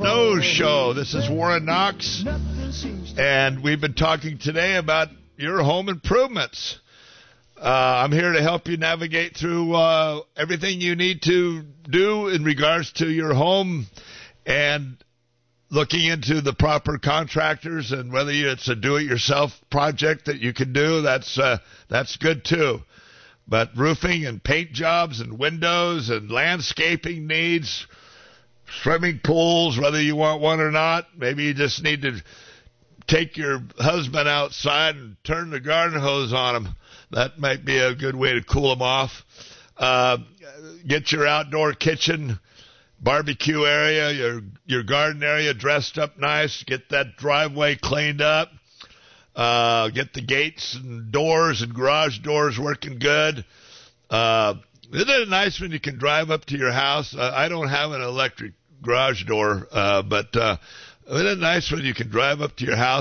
Snow Show. This is Warren Knox, and we've been talking today about your home improvements. I'm here to help you navigate through everything you need to do in regards to your home and looking into the proper contractors, and whether it's a do-it-yourself project that you can do, that's good too. But roofing and paint jobs and windows and landscaping needs, swimming pools, whether you want one or not, maybe you just need to take your husband outside and turn the garden hose on him. That might be a good way to cool him off. Get your outdoor kitchen, barbecue area, your garden area dressed up nice. Get that driveway cleaned up. Get the gates and doors and garage doors working good. Isn't it nice when you can drive up to your house? I don't have an electric garage door, but isn't it nice when you can drive up to your house